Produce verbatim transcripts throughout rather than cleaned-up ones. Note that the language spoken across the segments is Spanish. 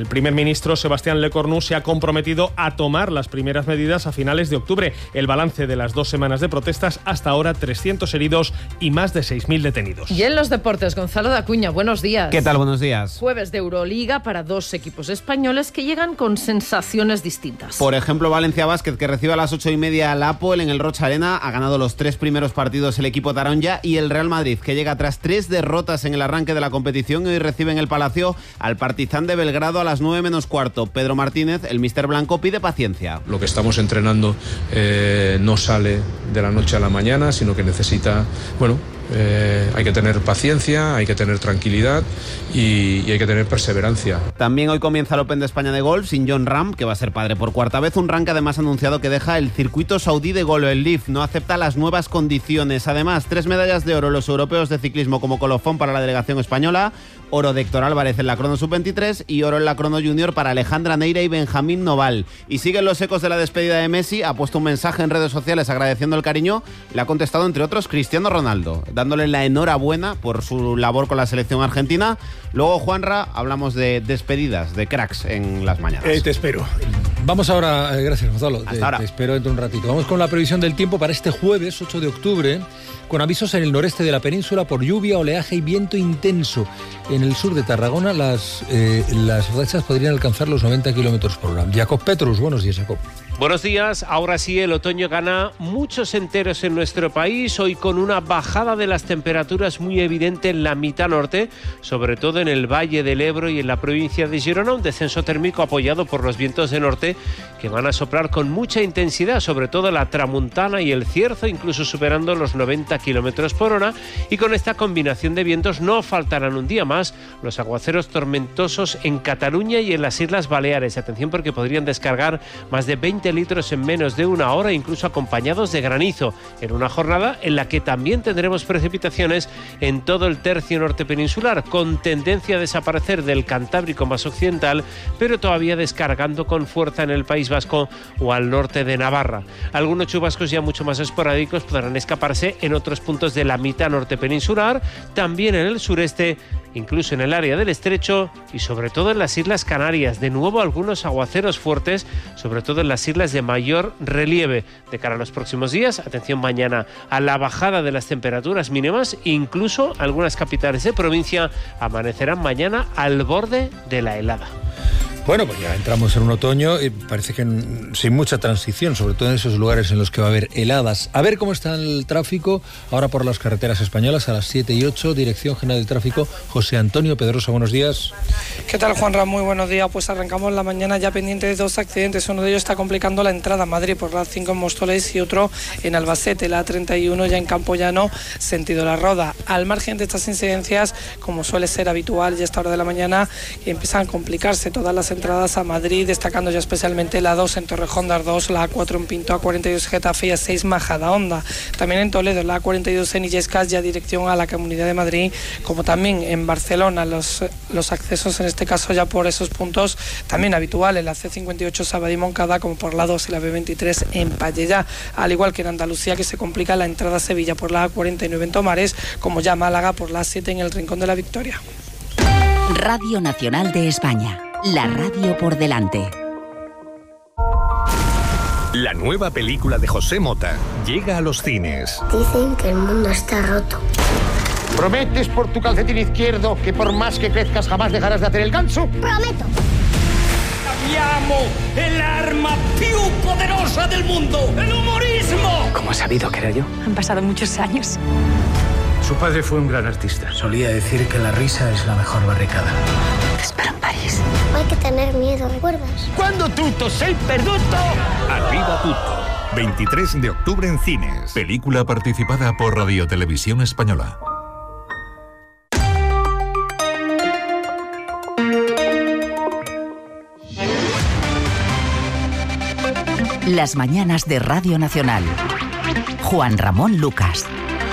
El primer ministro Sebastián Lecornu se ha comprometido a tomar las primeras medidas a finales de octubre. El balance de las dos semanas de protestas, hasta ahora trescientos heridos y más de seis mil detenidos. Y en los deportes, Gonzalo Dacuña, buenos días. ¿Qué tal? Buenos días. Jueves de Euroliga para dos equipos españoles que llegan con sensaciones distintas. Por ejemplo, Valencia Basket, que recibe a las ocho y media al Apol en el Rocha Arena. Ha ganado los tres primeros partidos el equipo taronja. Y el Real Madrid, que llega tras tres derrotas en el arranque de la competición, y hoy recibe en el Palacio al Partizan de Belgrado a las nueve menos cuarto. Pedro Martínez, el míster blanco, pide paciencia. Lo que estamos entrenando eh, no sale de la noche a la mañana, sino que necesita, bueno, Eh, hay que tener paciencia, hay que tener tranquilidad y, y hay que tener perseverancia. También hoy comienza el Open de España de golf sin Jon Rahm, que va a ser padre por cuarta vez. Un Rahm que además ha anunciado que deja el circuito saudí de golf, el L I V. No acepta las nuevas condiciones. Además, tres medallas de oro en los europeos de ciclismo como colofón para la delegación española. Oro de Héctor Álvarez en la crono sub veintitrés y oro en la crono junior para Alejandra Neira y Benjamín Noval. Y siguen los ecos de la despedida de Messi. Ha puesto un mensaje en redes sociales agradeciendo el cariño. Le ha contestado, entre otros, Cristiano Ronaldo, dándole la enhorabuena por su labor con la selección argentina. Luego, Juanra, hablamos de despedidas de cracks en las mañanas. Eh, te espero. Vamos ahora, eh, gracias Gonzalo, Hasta te, ahora. te espero dentro de un ratito. Vamos con la previsión del tiempo para este jueves ocho de octubre, con avisos en el noreste de la península por lluvia, oleaje y viento intenso. En el sur de Tarragona las, eh, las rachas podrían alcanzar los noventa kilómetros por hora. Jacob Petrus, buenos días, Jacob. Buenos días, ahora sí el otoño gana muchos enteros en nuestro país, hoy con una bajada de las temperaturas muy evidente en la mitad norte, sobre todo en el Valle del Ebro y en la provincia de Girona, un descenso térmico apoyado por los vientos de norte que van a soplar con mucha intensidad, sobre todo la tramuntana y el cierzo, incluso superando los noventa kilómetros por hora, y con esta combinación de vientos no faltarán un día más los aguaceros tormentosos en Cataluña y en las Islas Baleares. Atención porque podrían descargar más de veinte litros en menos de una hora, incluso acompañados de granizo, en una jornada en la que también tendremos precipitaciones en todo el tercio norte peninsular, con tendencia a desaparecer del Cantábrico más occidental, pero todavía descargando con fuerza en el País Vasco o al norte de Navarra. Algunos chubascos ya mucho más esporádicos podrán escaparse en otros puntos de la mitad norte peninsular, también en el sureste, incluso en el área del Estrecho y sobre todo en las Islas Canarias. De nuevo algunos aguaceros fuertes, sobre todo en las islas de mayor relieve. De cara a los próximos días, atención mañana a la bajada de las temperaturas mínimas, incluso algunas capitales de provincia amanecerán mañana al borde de la helada. Bueno, pues ya entramos en un otoño y parece que sin mucha transición, sobre todo en esos lugares en los que va a haber heladas. A ver cómo está el tráfico ahora por las carreteras españolas a las siete y ocho, Dirección General de Tráfico, José Antonio Pedrosa, buenos días. ¿Qué tal, Juanra? Muy buenos días. Pues arrancamos la mañana ya pendiente de dos accidentes. Uno de ellos está complicando la entrada a Madrid por la A cinco en Móstoles y otro en Albacete, la A treinta y uno ya en Campollano, sentido La Roda. Al margen de estas incidencias, como suele ser habitual ya a esta hora de la mañana, empiezan a complicarse todas las entradas a Madrid, destacando ya especialmente la dos en Torrejón de Ardoz, la A cuatro en Pinto, A cuarenta y dos Getafe y A seis Majadahonda. También en Toledo, la A cuarenta y dos en Illescas, ya dirección a la Comunidad de Madrid, como también en Barcelona, los, los accesos en este caso ya por esos puntos también habituales, la C cincuenta y ocho Sabadell Moncada, como por la dos y la B veintitrés en Pallellá, al igual que en Andalucía, que se complica la entrada a Sevilla por la A cuarenta y nueve en Tomares, como ya Málaga por la A siete en el Rincón de la Victoria. Radio Nacional de España, la radio por delante. La nueva película de José Mota llega a los cines. Dicen que el mundo está roto. ¿Prometes por tu calcetín izquierdo que por más que crezcas jamás dejarás de hacer el ganso? ¡Prometo! Abbiamo el arma più poderosa del mundo, el humorismo. ¿Cómo has sabido que era yo? Han pasado muchos años. Su padre fue un gran artista. Solía decir que la risa es la mejor barricada. Te espero en París. No hay que tener miedo, ¿recuerdas? Cuando tutto sei perduto. Arriba tutto. veintitrés de octubre en cines. Película participada por Radio Televisión Española. Las mañanas de Radio Nacional. Juan Ramón Lucas.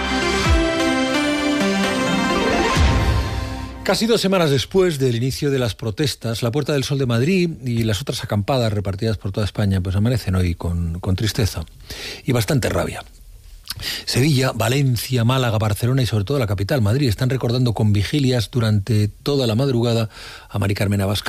Casi dos semanas después del inicio de las protestas, la Puerta del Sol de Madrid y las otras acampadas repartidas por toda España pues amanecen hoy con, con tristeza y bastante rabia. Sevilla, Valencia, Málaga, Barcelona y sobre todo la capital, Madrid, están recordando con vigilias durante toda la madrugada a Mari Carmen Abascal.